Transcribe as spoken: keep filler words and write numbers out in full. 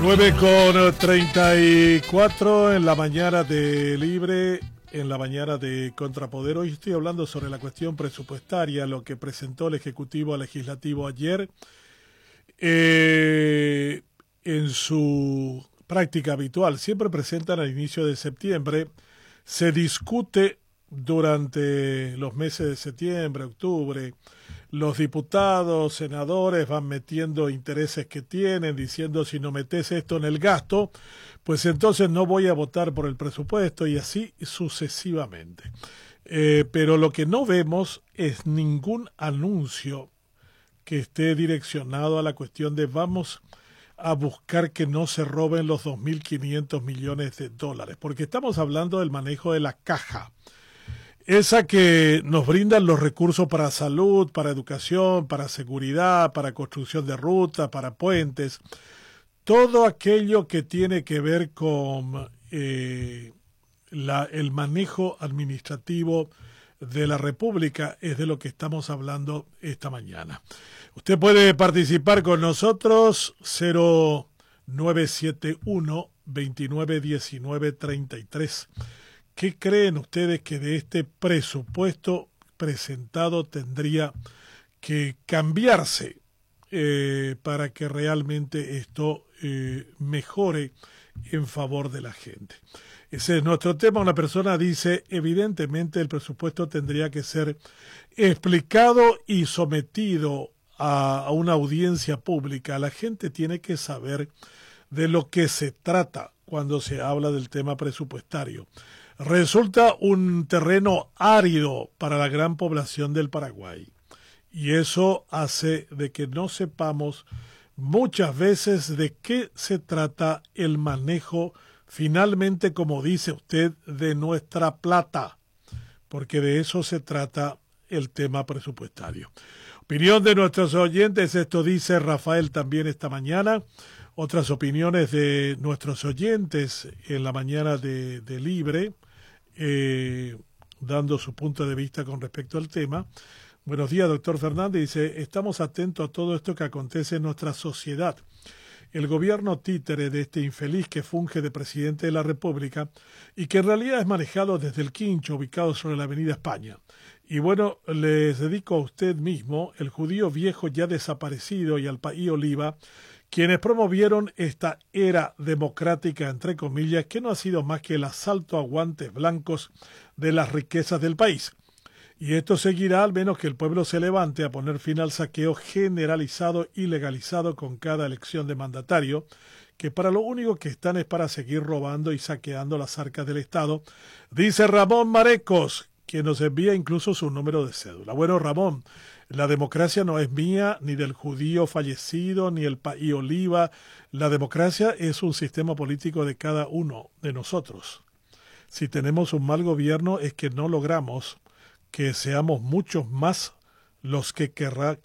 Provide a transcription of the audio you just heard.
nueve con treinta y cuatro en la mañana de Libre, en la mañana de Contrapoder. Hoy estoy hablando sobre la cuestión presupuestaria, lo que presentó el Ejecutivo Legislativo ayer. Eh, en su práctica habitual, siempre presentan al inicio de septiembre, se discute durante los meses de septiembre, octubre. Los diputados, senadores van metiendo intereses que tienen, diciendo si no metes esto en el gasto, pues entonces no voy a votar por el presupuesto, y así sucesivamente. Eh, pero lo que no vemos es ningún anuncio que esté direccionado a la cuestión de vamos a buscar que no se roben los dos mil quinientos millones de dólares, porque estamos hablando del manejo de la caja. Esa que nos brindan los recursos para salud, para educación, para seguridad, para construcción de rutas, para puentes. Todo aquello que tiene que ver con eh, la, el manejo administrativo de la República es de lo que estamos hablando esta mañana. Usted puede participar con nosotros cero nueve siete uno, veintinueve diecinueve treinta y tres. ¿Qué creen ustedes que de este presupuesto presentado tendría que cambiarse eh, para que realmente esto eh, mejore en favor de la gente? Ese es nuestro tema. Una persona dice, evidentemente el presupuesto tendría que ser explicado y sometido a, a una audiencia pública. La gente tiene que saber de lo que se trata cuando se habla del tema presupuestario. Resulta un terreno árido para la gran población del Paraguay, y eso hace de que no sepamos muchas veces de qué se trata el manejo finalmente, como dice usted, de nuestra plata, porque de eso se trata el tema presupuestario. Opinión de nuestros oyentes, esto dice Rafael también esta mañana. Otras opiniones de nuestros oyentes en la mañana de, de Libre, eh, dando su punto de vista con respecto al tema. Buenos días, doctor Fernández. Dice, estamos atentos a todo esto que acontece en nuestra sociedad. El gobierno títere de este infeliz que funge de presidente de la República y que en realidad es manejado desde el Quincho, ubicado sobre la avenida España. Y bueno, les dedico a usted mismo, el judío viejo ya desaparecido, y al país Oliva, quienes promovieron esta era democrática, entre comillas, que no ha sido más que el asalto a guantes blancos de las riquezas del país. Y esto seguirá al menos que el pueblo se levante a poner fin al saqueo generalizado y legalizado con cada elección de mandatario, que para lo único que están es para seguir robando y saqueando las arcas del Estado, dice Ramón Marecos, quien nos envía incluso su número de cédula. Bueno, Ramón, la democracia no es mía, ni del judío fallecido, ni el país Oliva. La democracia es un sistema político de cada uno de nosotros. Si tenemos un mal gobierno es que no logramos que seamos muchos más los que querrá,